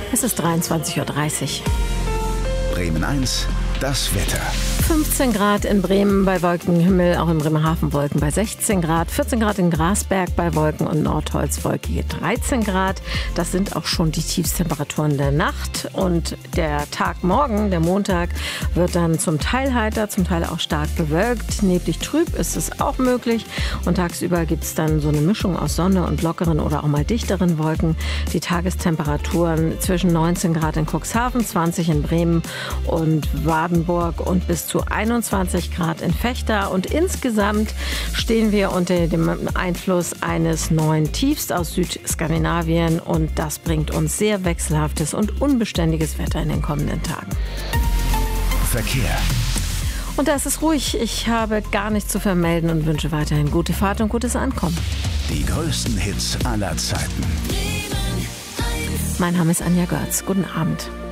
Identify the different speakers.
Speaker 1: Es ist 23:30 Uhr.
Speaker 2: Bremen 1, das Wetter.
Speaker 1: 15 Grad in Bremen bei Wolkenhimmel, auch in Bremerhaven Wolken bei 16 Grad, 14 Grad in Grasberg bei Wolken und Nordholz wolkige 13 Grad. Das sind auch schon die Tiefstemperaturen der Nacht. Und der Tag morgen, der Montag, wird dann zum Teil heiter, zum Teil auch stark bewölkt. Neblig trüb ist es auch möglich. Und tagsüber gibt es dann so eine Mischung aus Sonne und lockeren oder auch mal dichteren Wolken. Die Tagestemperaturen zwischen 19 Grad in Cuxhaven, 20 in Bremen und Wardenburg und bis zu 21 Grad in Vechta. Und insgesamt stehen wir unter dem Einfluss eines neuen Tiefs aus Südskandinavien. Und das bringt uns sehr wechselhaftes und unbeständiges Wetter in den kommenden Tagen.
Speaker 2: Verkehr.
Speaker 1: Und da ist es ruhig. Ich habe gar nichts zu vermelden und wünsche weiterhin gute Fahrt und gutes Ankommen.
Speaker 2: Die größten Hits aller Zeiten.
Speaker 1: Mein Name ist Anja Görz. Guten Abend.